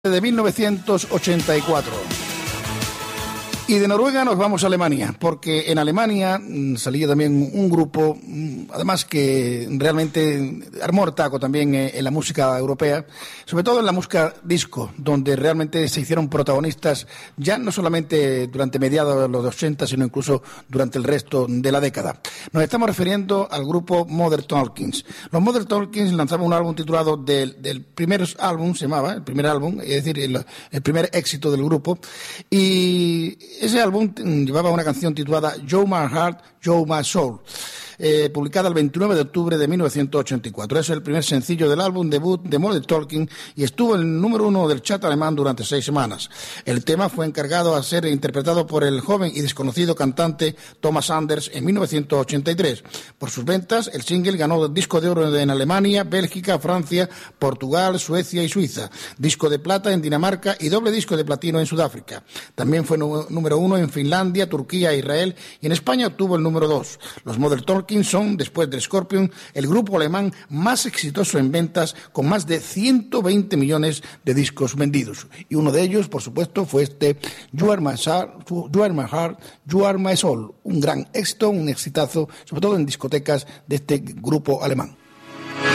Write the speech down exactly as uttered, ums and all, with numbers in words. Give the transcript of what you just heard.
de mil novecientos ochenta y cuatro. Y de Noruega nos vamos a Alemania, porque en Alemania mmm, salía también un grupo, mmm, además que realmente armó el taco también eh, en la música europea, sobre todo en la música disco, donde realmente se hicieron protagonistas ya no solamente durante mediados de los ochenta, sino incluso durante el resto de la década. Nos estamos refiriendo al grupo Modern Talking. Los Modern Talking lanzaban un álbum titulado del, del primer álbum, se llamaba, el primer álbum, es decir, el, el primer éxito del grupo, y ese álbum llevaba una canción titulada You're My Heart, You're My Soul, eh, publicada el veintinueve de octubre de mil novecientos ochenta y cuatro. Es el primer sencillo del álbum debut de Modern Talking y estuvo en el número uno del chat alemán durante seis semanas. El tema fue encargado a ser interpretado por el joven y desconocido cantante Thomas Anders en mil novecientos ochenta y tres. Por sus ventas, el single ganó disco de oro en Alemania, Bélgica, Francia, Portugal, Suecia y Suiza, disco de plata en Dinamarca y doble disco de platino en Sudáfrica. También fue número uno en Finlandia, Turquía, Israel, y en España obtuvo el número dos. Los Modern Talking son, después de Scorpion, el grupo alemán más exitoso en ventas, con más de ciento veinte millones de discos vendidos. Y uno de ellos, por supuesto, fue este You Are My Heart, You Are My Heart, You Are My Soul, un gran éxito, un exitazo, sobre todo en discotecas de este grupo alemán.